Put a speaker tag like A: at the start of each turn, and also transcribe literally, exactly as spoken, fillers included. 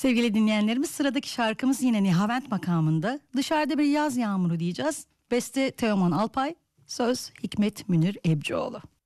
A: Sevgili dinleyenlerimiz, sıradaki şarkımız yine Nihavent makamında. Dışarıda bir yaz yağmuru diyeceğiz. Beste Teoman Alpay, söz Hikmet Münir Ebcioğlu.